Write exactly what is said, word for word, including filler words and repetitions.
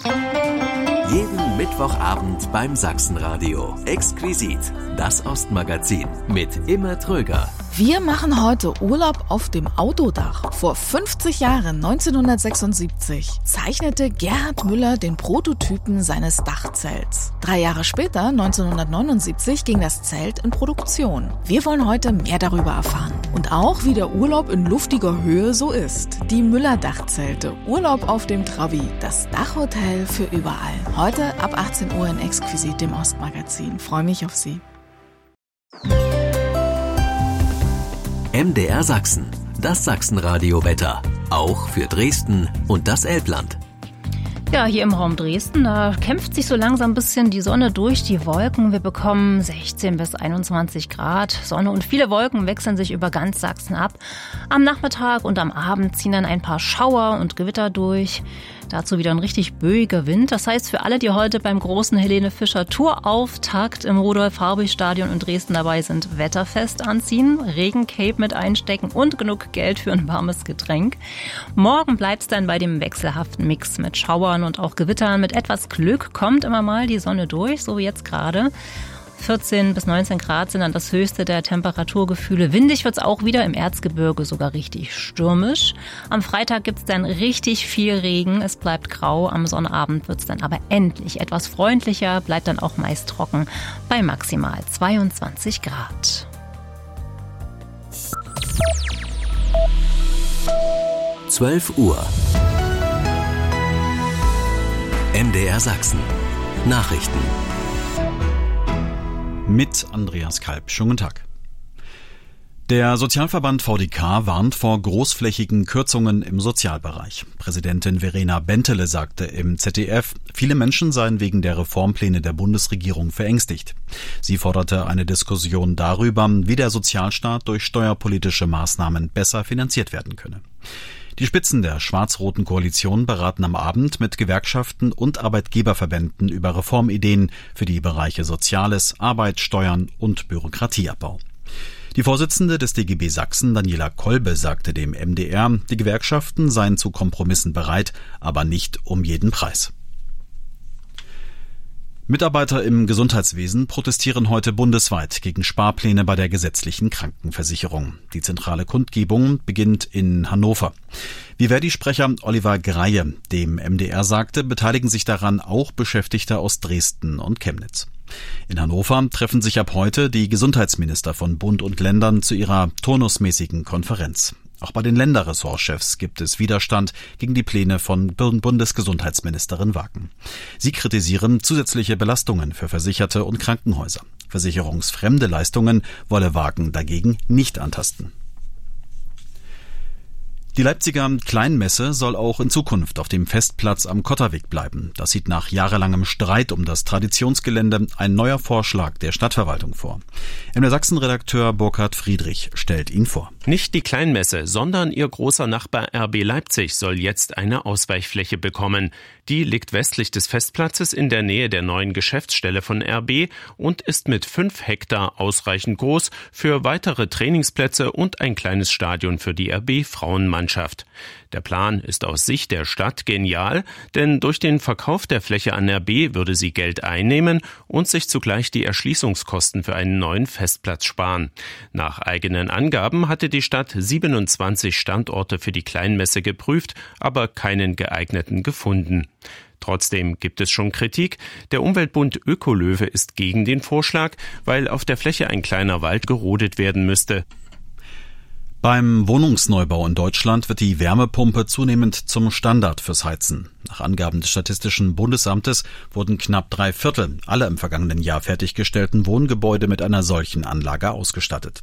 Jeden Mittwochabend beim Sachsenradio. Exquisit, das Ostmagazin mit Imme Tröger. Wir machen heute Urlaub auf dem Autodach. Vor fünfzig Jahren, neunzehnhundertsechsundsiebzig, zeichnete Gerhard Müller den Prototypen seines Dachzelts. Drei Jahre später, neunzehnhundertneunundsiebzig, ging das Zelt in Produktion. Wir wollen heute mehr darüber erfahren. Und auch, wie der Urlaub in luftiger Höhe so ist. Die Müller-Dachzelte, Urlaub auf dem Trabi, das Dachhotel für überall. Heute ab achtzehn Uhr in Exquisit, dem Ostmagazin. Freue mich auf Sie. M D R Sachsen, das Sachsenradio-Wetter, auch für Dresden und das Elbland. Ja, hier im Raum Dresden, da kämpft sich so langsam ein bisschen die Sonne durch die Wolken. Wir bekommen sechzehn bis einundzwanzig Grad Sonne und viele Wolken wechseln sich über ganz Sachsen ab. Am Nachmittag und am Abend ziehen dann ein paar Schauer und Gewitter durch. Dazu wieder ein richtig böiger Wind. Das heißt, für alle, die heute beim großen Helene Fischer Tourauftakt im Rudolf-Habich-Stadion in Dresden dabei sind, wetterfest anziehen, Regencape mit einstecken und genug Geld für ein warmes Getränk. Morgen bleibt es dann bei dem wechselhaften Mix mit Schauern und auch Gewittern. Mit etwas Glück kommt immer mal die Sonne durch, so wie jetzt gerade. vierzehn bis neunzehn Grad sind dann das höchste der Temperaturgefühle. Windig wird es auch wieder, im Erzgebirge sogar richtig stürmisch. Am Freitag gibt es dann richtig viel Regen, es bleibt grau. Am Sonnabend wird es dann aber endlich etwas freundlicher, bleibt dann auch meist trocken bei maximal zweiundzwanzig Grad. zwölf Uhr. M D R Sachsen. Nachrichten. Mit Andreas Kalb. Schönen guten Tag. Der Sozialverband V D K warnt vor großflächigen Kürzungen im Sozialbereich. Präsidentin Verena Bentele sagte im Z D F, viele Menschen seien wegen der Reformpläne der Bundesregierung verängstigt. Sie forderte eine Diskussion darüber, wie der Sozialstaat durch steuerpolitische Maßnahmen besser finanziert werden könne. Die Spitzen der schwarz-roten Koalition beraten am Abend mit Gewerkschaften und Arbeitgeberverbänden über Reformideen für die Bereiche Soziales, Arbeit, Steuern und Bürokratieabbau. Die Vorsitzende des D G B Sachsen, Daniela Kolbe, sagte dem M D R, die Gewerkschaften seien zu Kompromissen bereit, aber nicht um jeden Preis. Mitarbeiter im Gesundheitswesen protestieren heute bundesweit gegen Sparpläne bei der gesetzlichen Krankenversicherung. Die zentrale Kundgebung beginnt in Hannover. Wie Verdi-Sprecher Oliver Greie dem M D R sagte, beteiligen sich daran auch Beschäftigte aus Dresden und Chemnitz. In Hannover treffen sich ab heute die Gesundheitsminister von Bund und Ländern zu ihrer turnusmäßigen Konferenz. Auch bei den Länderressortchefs gibt es Widerstand gegen die Pläne von Bundesgesundheitsministerin Wagen. Sie kritisieren zusätzliche Belastungen für Versicherte und Krankenhäuser. Versicherungsfremde Leistungen wolle Wagen dagegen nicht antasten. Die Leipziger Kleinmesse soll auch in Zukunft auf dem Festplatz am Kotterweg bleiben. Das sieht nach jahrelangem Streit um das Traditionsgelände ein neuer Vorschlag der Stadtverwaltung vor. M D R Sachsen-Redakteur Burkhard Friedrich stellt ihn vor. Nicht die Kleinmesse, sondern ihr großer Nachbar R B Leipzig soll jetzt eine Ausweichfläche bekommen. Die liegt westlich des Festplatzes in der Nähe der neuen Geschäftsstelle von R B und ist mit fünf Hektar ausreichend groß für weitere Trainingsplätze und ein kleines Stadion für die R B-Frauenmannschaft. Der Plan ist aus Sicht der Stadt genial, denn durch den Verkauf der Fläche an R B würde sie Geld einnehmen und sich zugleich die Erschließungskosten für einen neuen Festplatz sparen. Nach eigenen Angaben hatte die Stadt siebenundzwanzig Standorte für die Kleinmesse geprüft, aber keinen geeigneten gefunden. Trotzdem gibt es schon Kritik. Der Umweltbund Ökolöwe ist gegen den Vorschlag, weil auf der Fläche ein kleiner Wald gerodet werden müsste. Beim Wohnungsneubau in Deutschland wird die Wärmepumpe zunehmend zum Standard fürs Heizen. Nach Angaben des Statistischen Bundesamtes wurden knapp drei Viertel aller im vergangenen Jahr fertiggestellten Wohngebäude mit einer solchen Anlage ausgestattet.